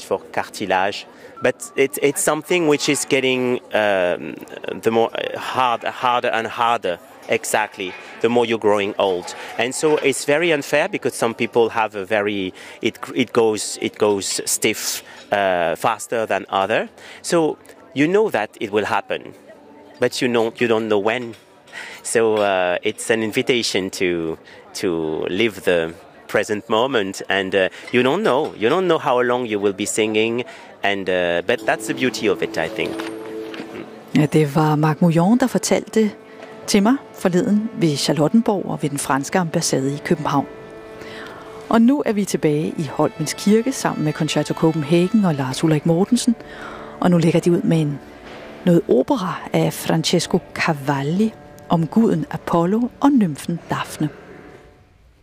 for cartilage. But it's something which is getting the more harder and harder. Exactly, the more you're growing old, and so it's very unfair because some people have a very it goes stiff faster than other. So you know that it will happen, but you don't know when. So it's an invitation to live the present moment, and you don't know how long you will be singing, and but that's the beauty of it, I think. Ja, det var Marc Mouillon, der fortalte til mig forleden ved Charlottenborg og ved den franske ambassade i København. Og nu er vi tilbage i Holmens Kirke sammen med Concerto Copenhagen og Lars Ulrik Mortensen, og nu lægger de ud med noget opera af Francesco Cavalli om guden Apollo og nymfen Daphne.